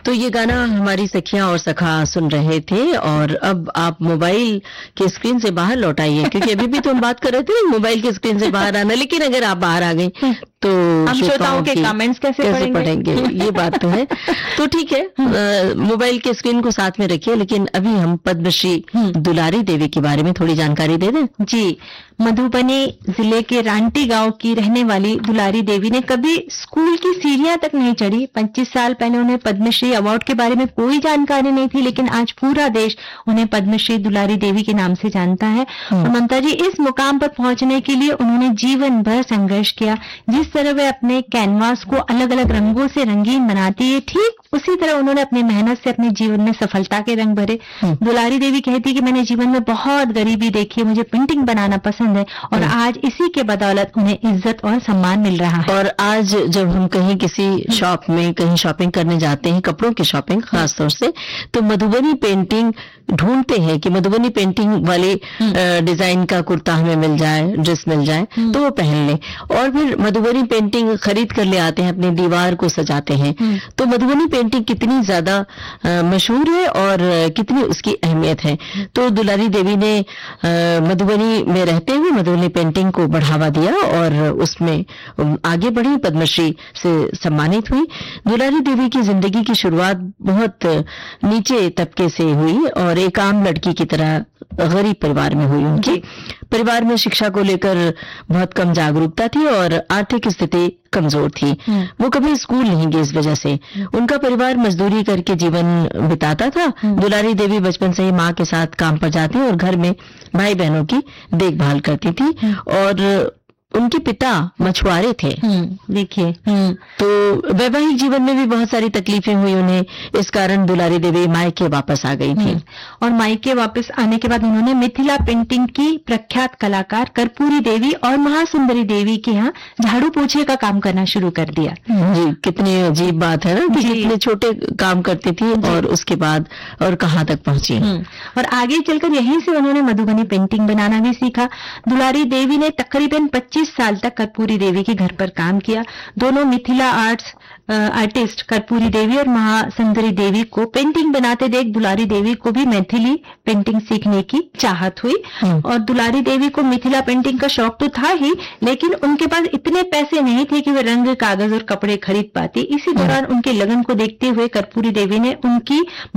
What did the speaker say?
तो ये गाना हमारी सखियां और सखा सुन रहे थे और अब आप मोबाइल के स्क्रीन से बाहर लौट आइए, क्योंकि अभी भी तो हम बात कर रहे थे मोबाइल के स्क्रीन से बाहर आना, लेकिन अगर आप बाहर आ गई तो हम श्रोताओं के कमेंट्स कैसे पढ़ेंगे? ये बात तो है। तो ठीक है, मोबाइल के स्क्रीन को साथ में रखिए, लेकिन अभी हम पद्मश्री दुलारी देवी के बारे में थोड़ी जानकारी दे दें। जी, मधुबनी जिले के रांटी गांव की रहने वाली दुलारी देवी ने कभी स्कूल की सीढ़ियां तक नहीं चढ़ी। 25 साल पहले उन्हें पद्मश्री अवार्ड के बारे में कोई जानकारी नहीं थी, लेकिन आज पूरा देश उन्हें पद्मश्री दुलारी देवी के नाम से जानता है। और ममता जी, इस मुकाम पर पहुंचने के लिए उन्होंने जीवन भर संघर्ष किया। जिस तरह वे अपने कैनवास को अलग अलग रंगों से रंगीन बनाती है, ठीक उसी तरह उन्होंने अपनी मेहनत से अपने जीवन में सफलता के रंग भरे। दुलारी देवी कहती कि मैंने जीवन में बहुत गरीबी देखी है, मुझे पेंटिंग बनाना पसंद है और आज इसी के बदौलत उन्हें इज्जत और सम्मान मिल रहा है। और आज जब हम कहीं किसी शॉप में कहीं शॉपिंग करने जाते हैं, कपड़ों की शॉपिंग खासतौर से, तो मधुबनी पेंटिंग ढूंढते हैं कि मधुबनी पेंटिंग वाले डिजाइन का कुर्ता हमें मिल जाए, ड्रेस मिल जाए तो वो पहन ले, और फिर मधुबनी पेंटिंग खरीद कर ले आते हैं, अपनी दीवार को सजाते हैं। तो मधुबनी पेंटिंग कितनी ज्यादा मशहूर है और कितनी उसकी अहमियत है। तो दुलारी देवी ने मधुबनी में रहते हुए मधुबनी पेंटिंग को बढ़ावा दिया और उसमें आगे बढ़ी, पद्मश्री से सम्मानित हुई। दुलारी देवी की जिंदगी की शुरुआत बहुत नीचे तबके से हुई और एक आम लड़की की तरह गरीब परिवार में हुई। उनके परिवार में शिक्षा को लेकर बहुत कम जागरूकता थी और आर्थिक स्थिति कमजोर थी। वो कभी स्कूल नहीं गई, इस वजह से उनका परिवार मजदूरी करके जीवन बिताता था। दुलारी देवी बचपन से ही माँ के साथ काम पर जाती और घर में भाई बहनों की देखभाल करती थी और उनके पिता मछुआरे थे। देखिए, तो वैवाहिक जीवन में भी बहुत सारी तकलीफें हुई उन्हें, इस कारण दुलारी देवी मायके वापस आ गई थी। और मायके वापस आने के बाद उन्होंने मिथिला पेंटिंग की प्रख्यात कलाकार कर्पूरी देवी और महासुंदरी देवी के यहाँ झाड़ू पोछे का काम करना शुरू कर दिया। जी, कितनी अजीब बात है ना कि कितने छोटे काम करती थी और उसके बाद और कहाँ तक पहुंची। और आगे चलकर यहीं से उन्होंने मधुबनी पेंटिंग बनाना भी सीखा। दुलारी देवी ने तकरीबन 25 साल तक कर्पूरी देवी के घर पर काम किया। दोनों मिथिला आर्टिस्ट कर्पूरी देवी और महासुंदरी देवी को पेंटिंग बनाते देख दुलारी देवी को भी मैथिली पेंटिंग सीखने की चाहत हुई। और दुलारी देवी को मिथिला पेंटिंग का शौक तो था ही, लेकिन उनके पास इतने पैसे नहीं थे कि वे रंग, कागज और कपड़े खरीद पाती। इसी दौरान उनके लगन को देखते हुए कर्पूरी देवी ने उनकी